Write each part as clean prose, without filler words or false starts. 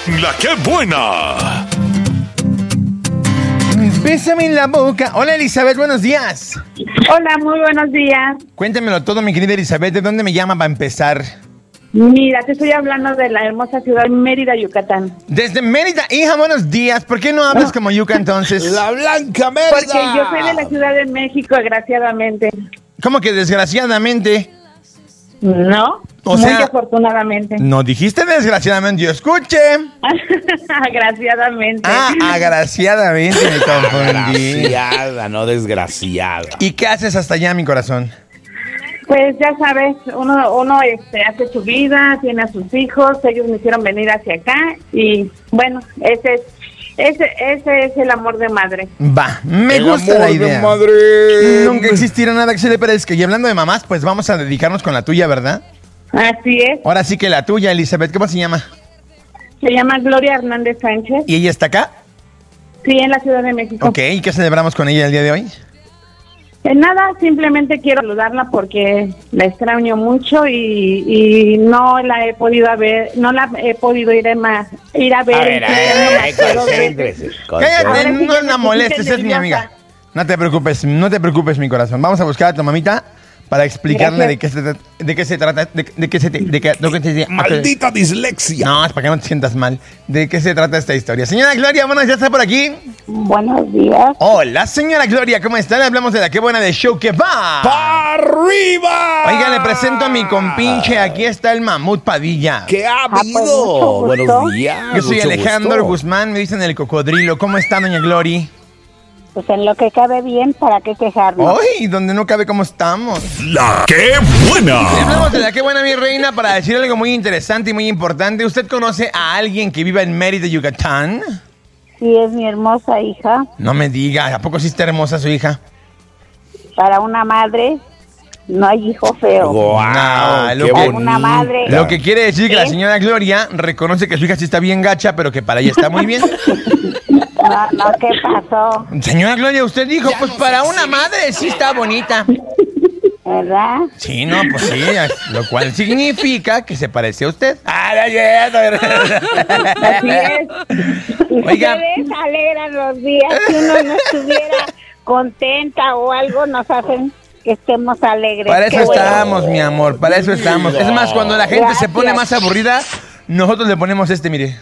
La que buena. Bésame en la boca. Hola, Elizabeth, buenos días. Hola, muy buenos días. Cuéntamelo todo, mi querida Elizabeth. ¿De dónde me llama para empezar? Mira, te estoy hablando de la hermosa ciudad de Mérida, Yucatán. Desde Mérida. Hija, buenos días. ¿Por qué no hablas como Yuca entonces? La Blanca Mérida. Porque yo soy de la Ciudad de México, desgraciadamente. ¿Cómo que desgraciadamente? ¿No? O muy sea, afortunadamente. No dijiste desgraciadamente, yo escuché. Agraciadamente. Agraciadamente me confundí. Desgraciada, no desgraciada. ¿Y qué haces hasta allá, mi corazón? Pues ya sabes, uno hace su vida, tiene a sus hijos, ellos me hicieron venir hacia acá y bueno, ese es el amor de madre. Va, me El gusta amor la de idea. madre. Nunca existirá nada que se le parezca. Y hablando de mamás, pues vamos a dedicarnos con la tuya, ¿verdad? Así es. Ahora sí que la tuya, Elizabeth, ¿cómo se llama? Se llama Gloria Hernández Sánchez. ¿Y ella está acá? Sí, en la Ciudad de México. Ok, ¿y qué celebramos con ella el día de hoy? Nada, simplemente quiero saludarla porque la extraño mucho y no la he podido ver, no la he podido ir a ver. Concéntrese. Cállate, sí no que la me molestes, pusiste es mi nerviosa. amiga. No te preocupes, mi corazón. Vamos a buscar a tu mamita para explicarle de qué se trata. Maldita dislexia. No, es para que no te sientas mal. ¿De qué se trata esta historia? Señora Gloria, bueno, ya está por aquí. Buenos días. Hola, señora Gloria, ¿cómo está? Le hablamos de la qué buena de show que va. ¡Pa' arriba! Oiga, le presento a mi compinche. Aquí está el Mamut Padilla. ¿Qué ha pues, habido? mucho gusto. Buenos días. Yo soy mucho Alejandro gusto. Guzmán, me dicen el cocodrilo. ¿Cómo está, doña Glory? Pues en lo que cabe bien, ¿para qué quejarnos? ¡Ay! Donde no cabe cómo estamos. La que Le buena. hablamos de la qué buena, mi reina, para decir algo muy interesante y muy importante. ¿Usted conoce a alguien que viva en Mérida, Yucatán? Sí, es mi hermosa hija. No me diga, ¿a poco sí está hermosa su hija? Para una madre, no hay hijo feo. Guau, No, lo qué que- bonita. Una madre. Lo que quiere decir que la ¿Sí? señora Gloria reconoce que su hija sí está bien gacha, pero que para ella está muy bien. No, ¿qué pasó? Señora Gloria, usted dijo, pues para una madre sí está bonita. ¿Verdad? Sí, no, pues sí, lo cual significa que se parece a usted. Así es. Oiga. Ustedes alegran los días. Si uno no estuviera contenta o algo, nos hacen que estemos alegres. Para eso Qué bueno. estamos, mi amor, para eso estamos. Es más, cuando la gente se pone Gracias. más aburrida, nosotros le ponemos mire.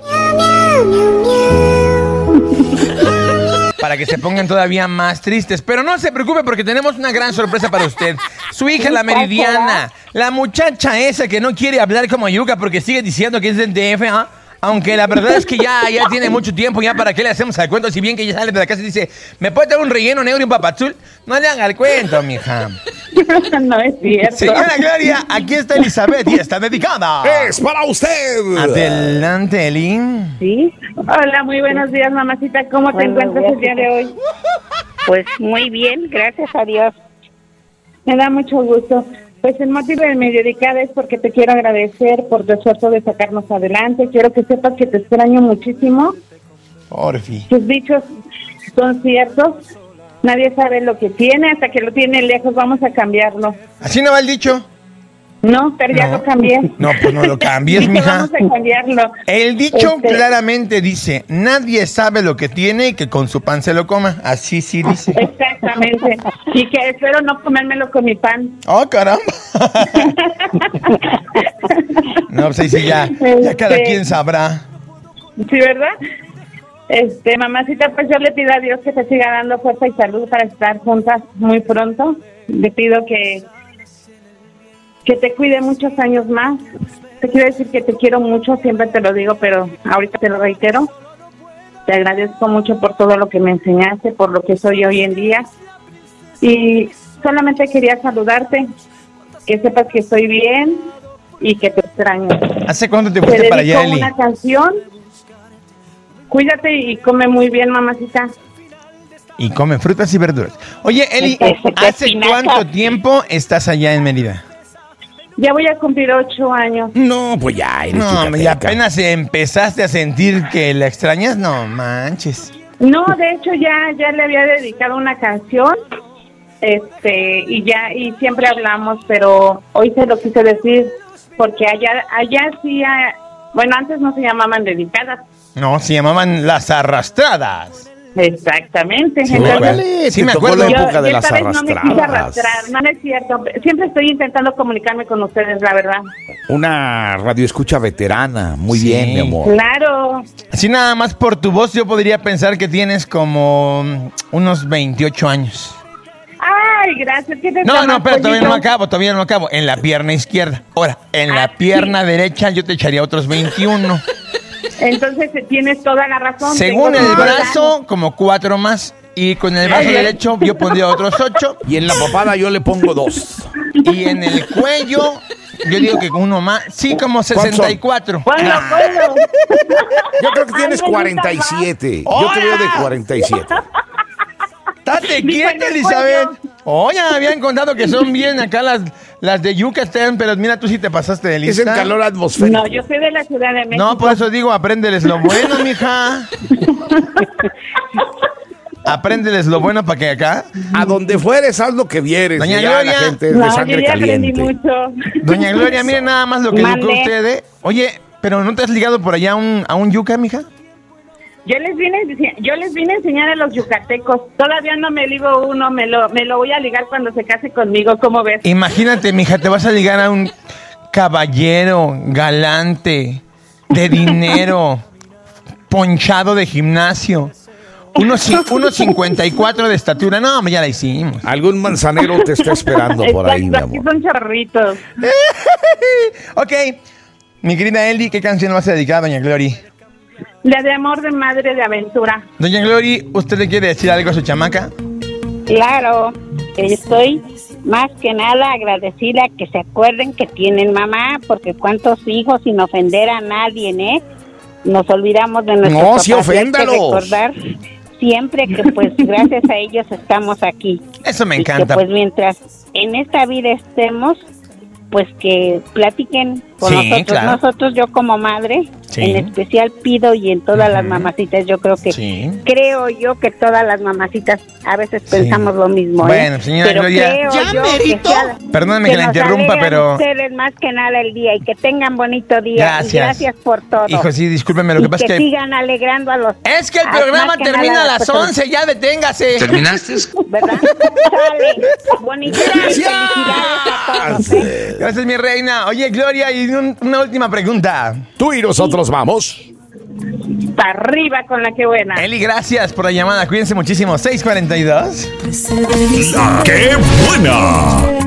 Para que se pongan todavía más tristes. Pero no se preocupe porque tenemos una gran sorpresa para usted. Su hija, la Meridiana, la muchacha esa que no quiere hablar como Yuca porque sigue diciendo que es del DF, ¿ah? Aunque la verdad es que ya tiene mucho tiempo, ya para qué le hacemos al cuento, si bien que ella sale de la casa y dice, ¿me puede dar un relleno negro y un papazul? No le haga el cuento, mija. No es cierto. Señora Gloria, aquí está Elizabeth y está dedicada. ¡Es para usted! Adelante, Elin. Sí. Hola, muy buenos días, mamacita. ¿Cómo te encuentras el día de hoy? Pues muy bien, gracias a Dios. Me da mucho gusto. Pues el motivo de mi dedicada es porque te quiero agradecer por tu esfuerzo de sacarnos adelante. Quiero que sepas que te extraño muchísimo. Orfi. Tus dichos son ciertos. Nadie sabe lo que tiene hasta que lo tiene lejos. Vamos a cambiarlo. ¿Así no va el dicho? No, pero ya No. lo cambié. No, pues no lo cambies, mija. Vamos a cambiarlo. El dicho Este- claramente dice, nadie sabe lo que tiene y que con su pan se lo coma. Así sí dice. Exactamente. Y que espero no comérmelo con mi pan. ¡Oh, caramba! No, pues ahí sí ya cada quien sabrá. Sí, ¿verdad? Mamacita, pues yo le pido a Dios que te siga dando fuerza y salud para estar juntas muy pronto. Le pido que te cuide muchos años más. Te quiero decir que te quiero mucho, siempre te lo digo, pero ahorita te lo reitero. Te agradezco mucho por todo lo que me enseñaste, por lo que soy hoy en día. Y solamente quería saludarte, que sepas que estoy bien y que te extraño. ¿Hace cuánto te Te fuiste para dedico allá, Eli? una canción. Cuídate y come muy bien, mamacita. Y come frutas y verduras. Oye, Eli, Este, ¿hace espinaca. cuánto tiempo estás allá en Mérida? Ya voy a cumplir 8 años. No, pues ya eres No, yucateca. y apenas empezaste a sentir que la extrañas, no manches. No, de hecho ya le había dedicado una canción, y siempre hablamos, pero hoy se lo quise decir porque allá sí Bueno, antes no se llamaban dedicadas. No, se llamaban Las Arrastradas. Exactamente. Sí, Entonces, órale, sí me Te tocó acuerdo. la época de yo las esta vez no me quise arrastradas. arrastrar, no es cierto. Siempre estoy intentando comunicarme con ustedes, la verdad. Una radioescucha veterana. Muy Sí. bien, mi amor. Claro. Así nada más por tu voz yo podría pensar que tienes como unos 28 años. Ay, gracias. ¿Qué te No, llamas, pero todavía no pollito? todavía no acabo. En la pierna izquierda. Ahora, en la pierna derecha yo te echaría otros 21. Entonces tienes toda la razón. Según Tengo el toda la- brazo, como 4 más. Y con el brazo Ay, derecho yo pondría otros 8. Y en la papada yo le pongo 2. Y en el cuello, yo digo que uno más. Sí, como 64. Bueno, bueno. Yo creo que tienes Ay, 47. Yo te veo de 47. ¡Date Ni quieta, con el Elizabeth! cuello. Oye, me habían contado que son bien acá las de Yucatán, pero mira, tú sí te pasaste de Es lista. el calor atmosférico. No, yo soy de la Ciudad de México. No, por eso digo, apréndeles lo bueno, mija. Apréndeles lo bueno para que acá. A donde fueres, haz lo que vieres. Doña Ya Gloria. la gente es de No, yo sangre ya aprendí caliente. mucho. Doña Gloria, mire nada más lo que Mande. educó usted, ¿eh? Oye, pero ¿no te has ligado por allá a un yuca, mija? Yo les vine a enseñar a los yucatecos. Todavía no me ligo uno, me lo voy a ligar cuando se case conmigo, ¿cómo ves? Imagínate, mija, te vas a ligar a un caballero galante, de dinero, ponchado de gimnasio, unos 54 de estatura. No, hombre, ya la hicimos. Algún manzanero te está esperando por ahí, mi Exacto, aquí amor. son charritos. Ok, mi querida Eli, ¿qué canción vas a dedicar a Doña Glory? La de amor de madre de aventura. Doña Glory, ¿usted le quiere decir algo a su chamaca? Claro, estoy más que nada agradecida que se acuerden que tienen mamá, porque cuántos hijos sin ofender a nadie, ¿eh? Nos olvidamos de nuestros No, papás. sí, y hay que oféndalos. recordar siempre que pues gracias a ellos estamos aquí. Eso me Y que encanta. pues mientras en esta vida estemos, pues que platiquen con Sí, nosotros. claro. Nosotros, yo como madre, Sí. en especial pido y en todas las mamacitas, yo creo que Sí. creo yo que todas las mamacitas a veces pensamos lo mismo. Bueno, señora pero Gloria. creo ¡Ya, yo merito! que sea- Perdóname que la nos interrumpa, alegran pero... ustedes más que nada el día y que tengan bonito día. Gracias. Y gracias por todo. Hijo, sí, discúlpeme, lo que Y pasa que es que... sigan alegrando a los... Es que el más programa que termina nada a las 11, ya deténgase. ¿Terminaste? ¿Verdad? Sale. Bonito día y felicidades a todos. ¿eh? Gracias, mi reina. Oye, Gloria, y una última pregunta. Tú y nosotros vamos. Para arriba con la que buena. Eli, gracias por la llamada. Cuídense muchísimo. 6:42. ¡Qué buena!